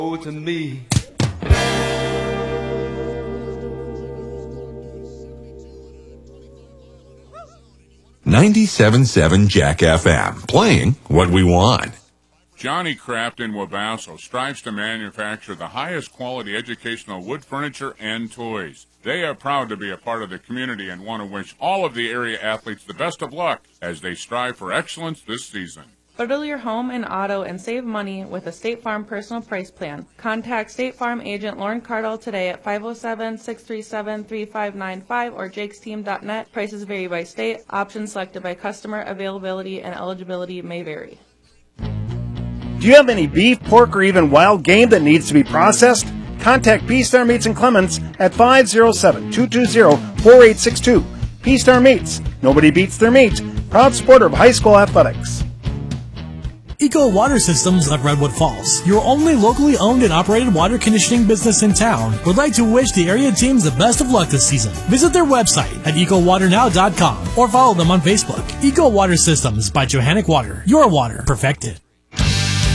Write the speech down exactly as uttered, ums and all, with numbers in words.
Oh, to me. ninety-seven point seven Jack F M, playing what we want. Johnny Craft in Wabasso strives to manufacture the highest quality educational wood furniture and toys. They are proud to be a part of the community and want to wish all of the area athletes the best of luck as they strive for excellence this season. Bundle your home and auto and save money with a State Farm personal price plan. Contact State Farm agent Lauren Cardle today at five oh seven, six three seven, three five nine five or jakes team dot net. Prices vary by state. Options selected by customer. Availability and eligibility may vary. Do you have any beef, pork, or even wild game that needs to be processed? Contact P-Star Meats in Clements at five oh seven, two two zero, four eight six two. P-Star Meats. Nobody beats their meat. Proud supporter of high school athletics. Eco Water Systems of Redwood Falls, your only locally owned and operated water conditioning business in town, would like to wish the area teams the best of luck this season. Visit their website at eco water now dot com or follow them on Facebook. Eco Water Systems by Johannic Water. Your water perfected.